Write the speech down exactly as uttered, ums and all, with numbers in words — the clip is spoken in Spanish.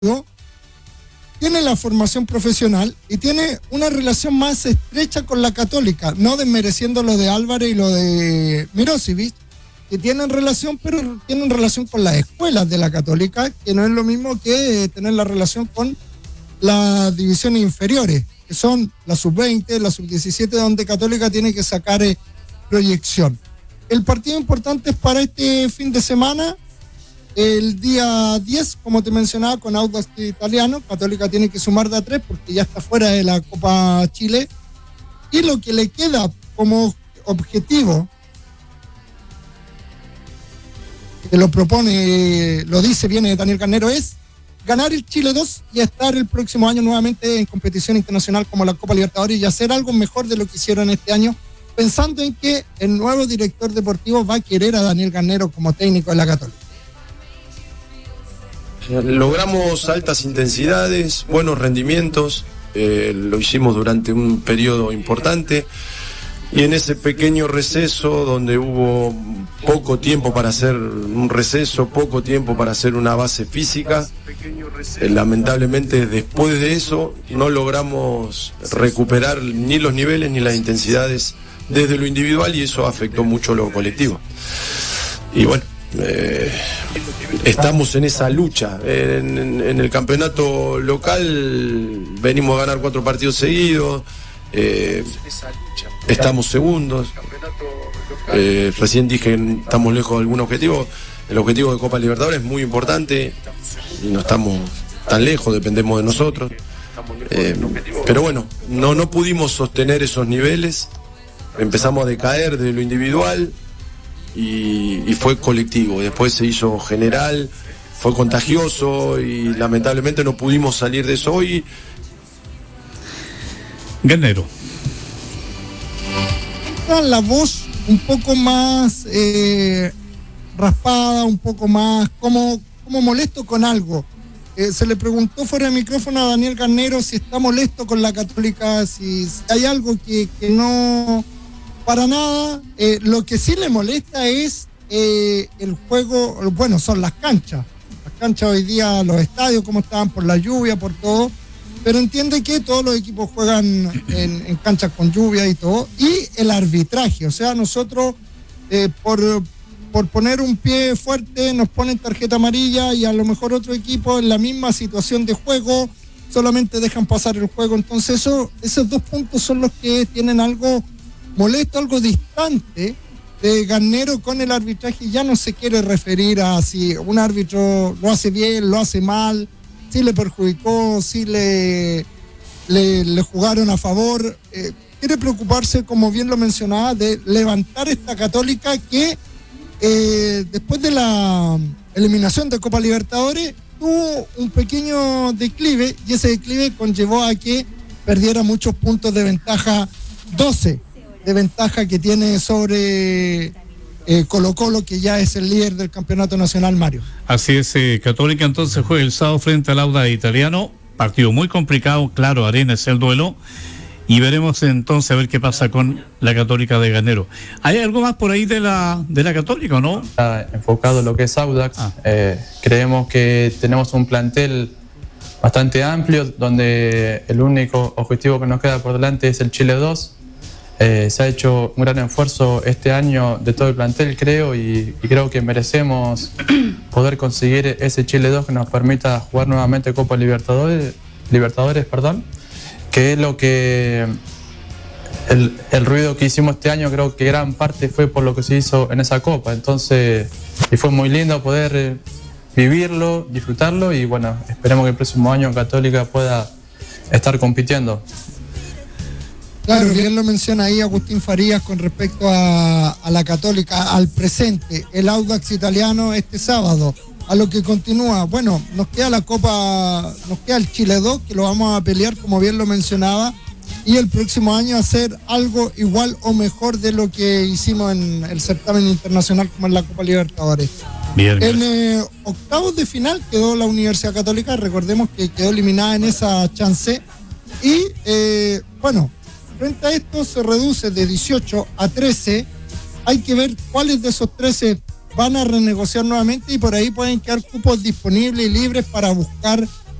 tiene la formación profesional y tiene una relación más estrecha con la Católica, no desmereciendo lo de Álvarez y lo de Mirosevic, que tienen relación, pero tienen relación con las escuelas de la Católica, que no es lo mismo que tener la relación con las divisiones inferiores, que son la sub veinte, la sub diecisiete, donde Católica tiene que sacar eh, proyección. El partido importante es para este fin de semana, el día diez, como te mencionaba, con Audax Italiano. Católica tiene que sumar de a tres porque ya está fuera de la Copa Chile. Y lo que le queda como objetivo, que lo propone, lo dice, viene de Daniel Garnero, es ganar el Chile dos y estar el próximo año nuevamente en competición internacional como la Copa Libertadores y hacer algo mejor de lo que hicieron este año, pensando en que el nuevo director deportivo va a querer a Daniel Garnero como técnico de la Católica. Logramos altas intensidades, buenos rendimientos, eh, lo hicimos durante un periodo importante y en ese pequeño receso donde hubo poco tiempo para hacer un receso, poco tiempo para hacer una base física, eh, lamentablemente después de eso no logramos recuperar ni los niveles ni las intensidades desde lo individual y eso afectó mucho lo colectivo. Y bueno, Eh, estamos en esa lucha. En, en, en el campeonato local venimos a ganar cuatro partidos seguidos, eh, estamos segundos, eh, recién dije que estamos lejos de algún objetivo. El objetivo de Copa Libertadores es muy importante y no estamos tan lejos, dependemos de nosotros, eh, pero bueno, no, no pudimos sostener esos niveles, empezamos a decaer de lo individual Y, y fue colectivo, después se hizo general, fue contagioso y lamentablemente no pudimos salir de eso hoy. Garnero. La voz un poco más eh, raspada, un poco más como, como molesto con algo. Eh, se le preguntó fuera de micrófono a Daniel Garnero si está molesto con la Católica, si, si hay algo que, que no... Para nada, eh, lo que sí le molesta es eh, el juego, bueno, son las canchas. Las canchas hoy día, los estadios, cómo estaban por la lluvia, por todo. Pero entiende que todos los equipos juegan en, en canchas con lluvia y todo. Y el arbitraje, o sea, nosotros eh, por, por poner un pie fuerte nos ponen tarjeta amarilla y a lo mejor otro equipo en la misma situación de juego solamente dejan pasar el juego. Entonces eso, esos dos puntos son los que tienen algo molesto, algo distante de Garnero con el arbitraje. Ya no se quiere referir a si un árbitro lo hace bien, lo hace mal, si le perjudicó, si le, le, le jugaron a favor. Eh, quiere preocuparse, como bien lo mencionaba, de levantar esta Católica que eh, después de la eliminación de Copa Libertadores tuvo un pequeño declive y ese declive conllevó a que perdiera muchos puntos de ventaja, doce de ventaja que tiene sobre eh, Colo Colo, que ya es el líder del campeonato nacional, Mario. Así es, eh, Católica entonces juega el sábado frente al Audax Italiano, partido muy complicado, claro, Arena es el duelo, y veremos entonces a ver qué pasa con la Católica de Garnero. ¿Hay algo más por ahí de la de la Católica o no? Está enfocado en lo que es Audax, ah. eh, creemos que tenemos un plantel bastante amplio, donde el único objetivo que nos queda por delante es el Chile dos. Eh, se ha hecho un gran esfuerzo este año de todo el plantel, creo, y, y creo que merecemos poder conseguir ese Chile dos que nos permita jugar nuevamente Copa Libertadores, Libertadores, perdón, que es lo que el, el ruido que hicimos este año, creo que gran parte fue por lo que se hizo en esa Copa. Entonces, y fue muy lindo poder vivirlo, disfrutarlo, y bueno, esperemos que el próximo año Católica pueda estar compitiendo. Claro, bien lo menciona ahí Agustín Farías con respecto a, a la Católica, al presente, el Audax Italiano este sábado, a lo que continúa. Bueno, nos queda la Copa, nos queda el Chile dos, que lo vamos a pelear, como bien lo mencionaba, y el próximo año hacer algo igual o mejor de lo que hicimos en el certamen internacional como en la Copa Libertadores. Bien, en eh, octavos de final quedó la Universidad Católica, recordemos que quedó eliminada en esa chance, y eh, bueno, frente a esto se reduce de dieciocho a trece. Hay que ver cuáles de esos trece van a renegociar nuevamente y por ahí pueden quedar cupos disponibles y libres para buscar